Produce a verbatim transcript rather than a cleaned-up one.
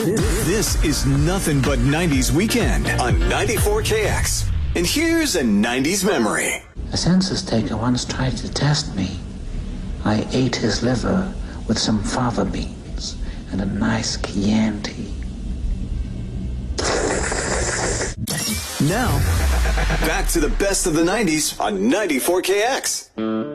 This is Nothing But nineties Weekend on ninety-four K X. And here's a nineties memory. A census taker once tried to test me. I ate his liver with some fava beans and a nice Chianti. Now, back to the best of the nineties on ninety-four K X.